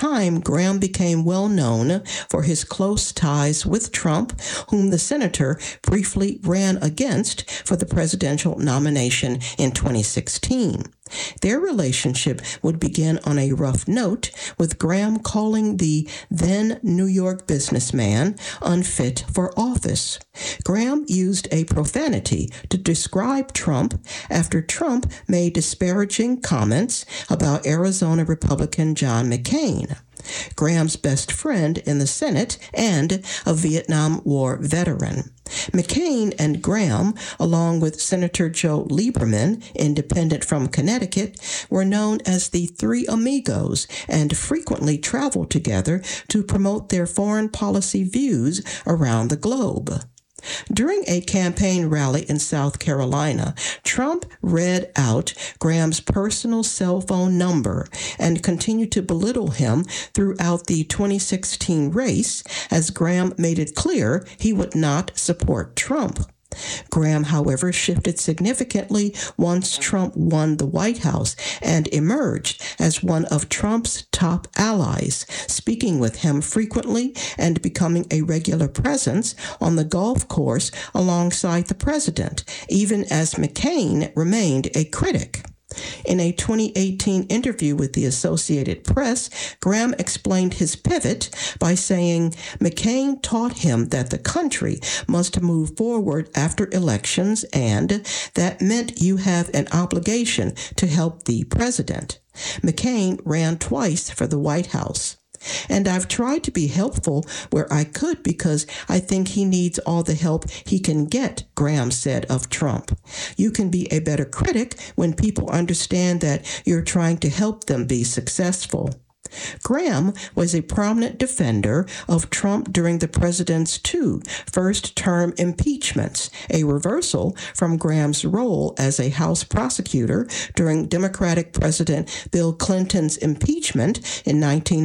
time, Graham became well known for his close ties with Trump, whom the senator briefly ran against for the presidential nomination in 2016. Their relationship would begin on a rough note, with Graham calling the then New York businessman unfit for office. Graham used a profanity to describe Trump after Trump made disparaging comments about Arizona Republican John McCain, Graham's best friend in the Senate and a Vietnam War veteran. McCain and Graham, along with Senator Joe Lieberman, independent from Connecticut, were known as the Three Amigos and frequently traveled together to promote their foreign policy views around the globe. During a campaign rally in South Carolina, Trump read out Graham's personal cell phone number and continued to belittle him throughout the 2016 race, as Graham made it clear he would not support Trump. Graham, however, shifted significantly once Trump won the White House and emerged as one of Trump's top allies, speaking with him frequently and becoming a regular presence on the golf course alongside the president, even as McCain remained a critic. In a 2018 interview with the Associated Press, Graham explained his pivot by saying McCain taught him that the country must move forward after elections, and that meant you have an obligation to help the president. McCain ran twice for the White House. And I've tried to be helpful where I could because I think he needs all the help he can get, Graham said of Trump. You can be a better critic when people understand that you're trying to help them be successful. Graham was a prominent defender of Trump during the president's two first-term impeachments, a reversal from Graham's role as a House prosecutor during Democratic President Bill Clinton's impeachment in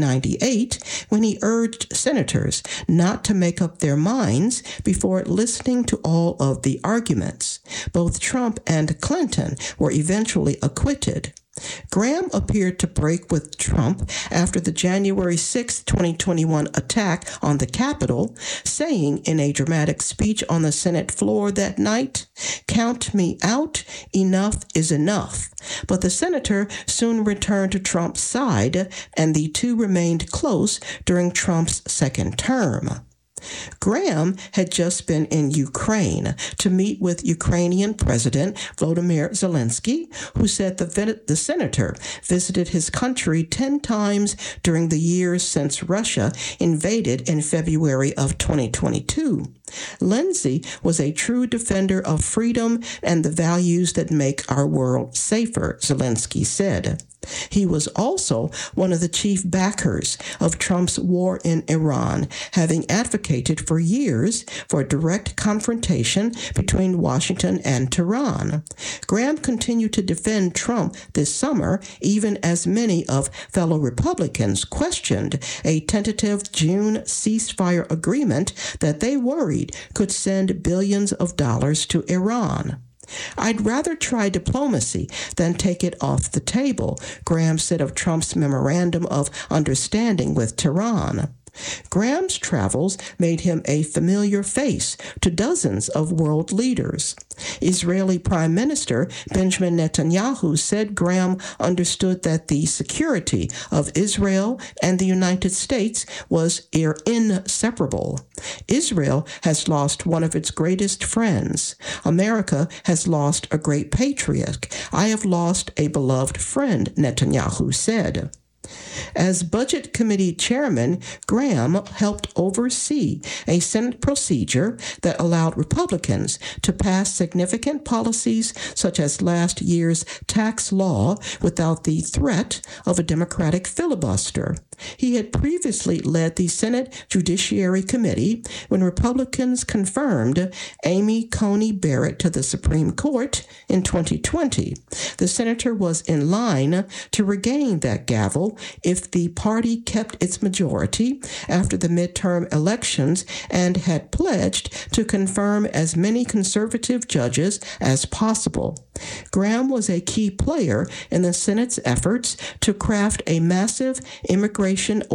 1998, when he urged senators not to make up their minds before listening to all of the arguments. Both Trump and Clinton were eventually acquitted. Graham appeared to break with Trump after the January 6, 2021 attack on the Capitol, saying in a dramatic speech on the Senate floor that night, "Count me out, enough is enough." But the senator soon returned to Trump's side, and the two remained close during Trump's second term. Graham had just been in Ukraine to meet with Ukrainian President Volodymyr Zelensky, who said the senator visited his country 10 times during the years since Russia invaded in February of 2022. Lindsay was a true defender of freedom and the values that make our world safer, Zelensky said. He was also one of the chief backers of Trump's war in Iran, having advocated for years for direct confrontation between Washington and Tehran. Graham continued to defend Trump this summer, even as many of fellow Republicans questioned a tentative June ceasefire agreement that they worried could send billions of dollars to Iran. "I'd rather try diplomacy than take it off the table," Graham said of Trump's memorandum of understanding with Tehran. Graham's travels made him a familiar face to dozens of world leaders. Israeli Prime Minister Benjamin Netanyahu said Graham understood that the security of Israel and the United States was inseparable. Israel has lost one of its greatest friends. America has lost a great patriot. I have lost a beloved friend, Netanyahu said. As Budget Committee Chairman, Graham helped oversee a Senate procedure that allowed Republicans to pass significant policies such as last year's tax law without the threat of a Democratic filibuster. He had previously led the Senate Judiciary Committee when Republicans confirmed Amy Coney Barrett to the Supreme Court in 2020. The senator was in line to regain that gavel possible if the party kept its majority after the midterm elections and had pledged to confirm as many conservative judges as possible. Graham was a key player in the Senate's efforts to craft a massive immigration